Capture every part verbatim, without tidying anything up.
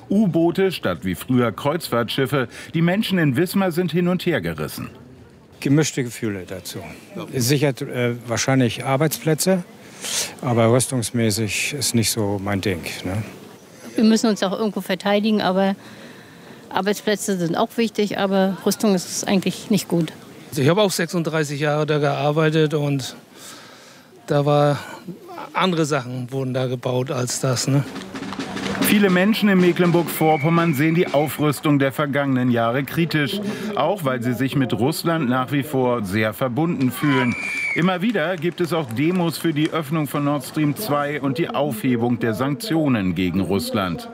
U-Boote statt wie früher Kreuzfahrtschiffe. Die Menschen in Wismar sind hin und her gerissen. Gemischte Gefühle dazu. Es sichert äh, wahrscheinlich Arbeitsplätze, aber rüstungsmäßig ist nicht so mein Ding. Ne? Wir müssen uns auch irgendwo verteidigen, aber Arbeitsplätze sind auch wichtig, aber Rüstung ist eigentlich nicht gut. Ich habe auch sechsunddreißig Jahre da gearbeitet und da war andere Sachen wurden da gebaut als das. Ne? Viele Menschen in Mecklenburg-Vorpommern sehen die Aufrüstung der vergangenen Jahre kritisch, auch weil sie sich mit Russland nach wie vor sehr verbunden fühlen. Immer wieder gibt es auch Demos für die Öffnung von Nord Stream zwei und die Aufhebung der Sanktionen gegen Russland.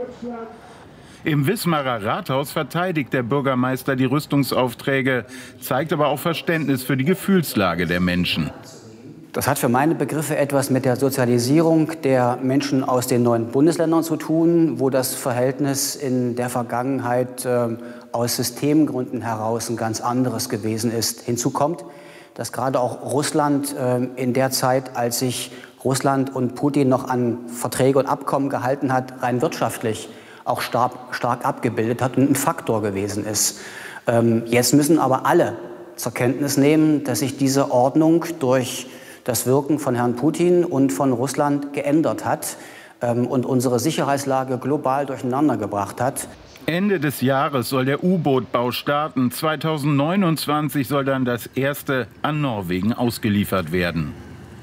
Im Wismarer Rathaus verteidigt der Bürgermeister die Rüstungsaufträge, zeigt aber auch Verständnis für die Gefühlslage der Menschen. Das hat für meine Begriffe etwas mit der Sozialisierung der Menschen aus den neuen Bundesländern zu tun, wo das Verhältnis in der Vergangenheit äh, aus Systemgründen heraus ein ganz anderes gewesen ist. Hinzu kommt, dass gerade auch Russland äh, in der Zeit, als sich Russland und Putin noch an Verträge und Abkommen gehalten hat, rein wirtschaftlich auch stark, stark abgebildet hat und ein Faktor gewesen ist. Ähm, jetzt müssen aber alle zur Kenntnis nehmen, dass sich diese Ordnung durch das Wirken von Herrn Putin und von Russland geändert hat ähm, und unsere Sicherheitslage global durcheinander gebracht hat. Ende des Jahres soll der U-Boot-Bau starten. zweitausendneunundzwanzig soll dann das erste an Norwegen ausgeliefert werden.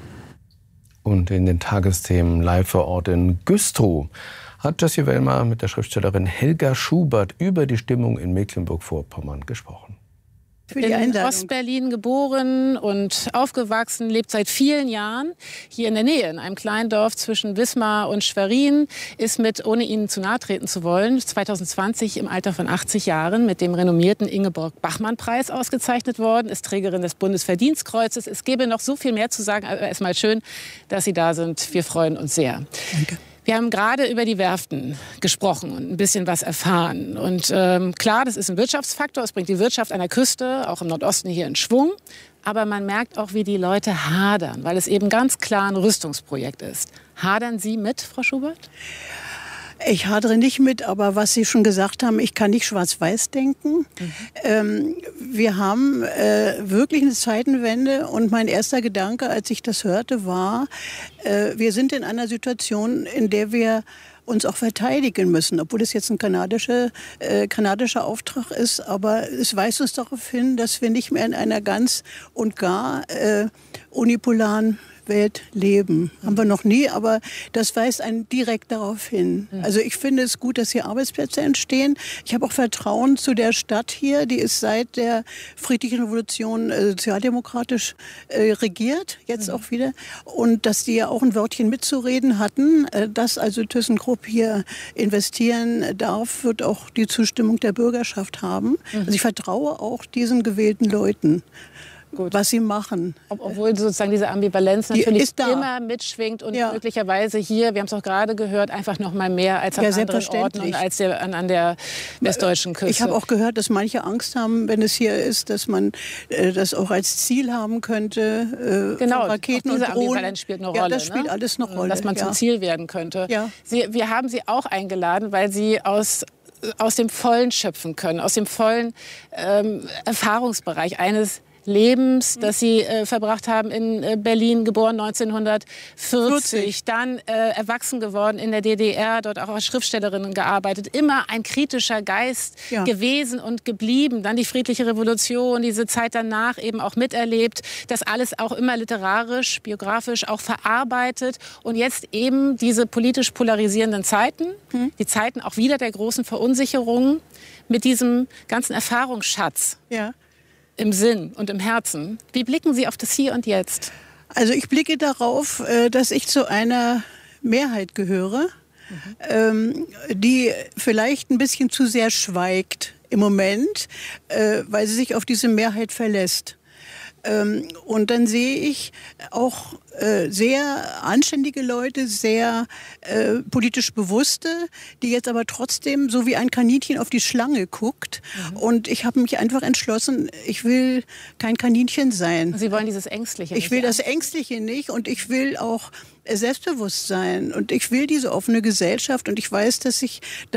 Und in den Tagesthemen live vor Ort in Güstrow hat Jessie Wellmer mit der Schriftstellerin Helga Schubert über die Stimmung in Mecklenburg-Vorpommern gesprochen. In Ostberlin geboren und aufgewachsen, lebt seit vielen Jahren hier in der Nähe, in einem kleinen Dorf zwischen Wismar und Schwerin, ist mit, ohne Ihnen zu nahe treten zu wollen, zweitausendzwanzig im Alter von achtzig Jahren mit dem renommierten Ingeborg-Bachmann-Preis ausgezeichnet worden, ist Trägerin des Bundesverdienstkreuzes. Es gäbe noch so viel mehr zu sagen, aber erstmal schön, dass Sie da sind. Wir freuen uns sehr. Danke. Wir haben gerade über die Werften gesprochen und ein bisschen was erfahren. Und ähm, klar, das ist ein Wirtschaftsfaktor. Es bringt die Wirtschaft an der Küste, auch im Nordosten hier in Schwung. Aber man merkt auch, wie die Leute hadern, weil es eben ganz klar ein Rüstungsprojekt ist. Hadern Sie mit, Frau Schubert? Ich hadere nicht mit, aber was Sie schon gesagt haben, ich kann nicht schwarz-weiß denken. Mhm. Ähm, wir haben äh, wirklich eine Zeitenwende und mein erster Gedanke, als ich das hörte, war, äh, wir sind in einer Situation, in der wir uns auch verteidigen müssen, obwohl es jetzt ein kanadischer, äh, kanadischer Auftrag ist. Aber es weist uns darauf hin, dass wir nicht mehr in einer ganz und gar äh, unipolaren Welt leben. Haben wir noch nie, aber das weist einen direkt darauf hin. Also ich finde es gut, dass hier Arbeitsplätze entstehen. Ich habe auch Vertrauen zu der Stadt hier, die ist seit der friedlichen Revolution äh, sozialdemokratisch äh, regiert, jetzt mhm. auch wieder. Und dass die ja auch ein Wörtchen mitzureden hatten, äh, dass also ThyssenKrupp hier investieren darf, wird auch die Zustimmung der Bürgerschaft haben. Mhm. Also ich vertraue auch diesen gewählten Leuten. Gut. Was sie machen. Ob, obwohl sozusagen diese Ambivalenz natürlich immer mitschwingt und ja. möglicherweise hier, wir haben es auch gerade gehört, einfach noch mal mehr als an ja, anderen Orten und als der, an, an der westdeutschen Küste. Ich habe auch gehört, dass manche Angst haben, wenn es hier ist, dass man äh, das auch als Ziel haben könnte. Äh, genau, Raketen auch diese und Drohnen. Ambivalenz spielt eine Rolle. Ja, das spielt ne? alles eine Rolle. Dass man ja. zum Ziel werden könnte. Ja. Sie, wir haben Sie auch eingeladen, weil Sie aus aus dem Vollen schöpfen können, aus dem vollen ähm, Erfahrungsbereich eines Lebens, das Sie äh, verbracht haben in äh, Berlin, geboren neunzehnhundertvierzig, vierzig. Dann äh, erwachsen geworden in der D D R, dort auch als Schriftstellerin gearbeitet, immer ein kritischer Geist ja. gewesen und geblieben. Dann die friedliche Revolution, diese Zeit danach eben auch miterlebt, das alles auch immer literarisch, biografisch auch verarbeitet und jetzt eben diese politisch polarisierenden Zeiten, hm. die Zeiten auch wieder der großen Verunsicherung mit diesem ganzen Erfahrungsschatz. Ja. Im Sinn und im Herzen. Wie blicken Sie auf das Hier und Jetzt? Also ich blicke darauf, dass ich zu einer Mehrheit gehöre, mhm. die vielleicht ein bisschen zu sehr schweigt im Moment, weil sie sich auf diese Mehrheit verlässt. Und dann sehe ich auch äh, sehr anständige Leute, sehr äh, politisch Bewusste, die jetzt aber trotzdem so wie ein Kaninchen auf die Schlange guckt. Mhm. Und ich habe mich einfach entschlossen, ich will kein Kaninchen sein. Sie wollen dieses Ängstliche nicht. Ich will das Ängstliche nicht und ich will auch Selbstbewusstsein und ich will diese offene Gesellschaft und ich weiß, dass ich da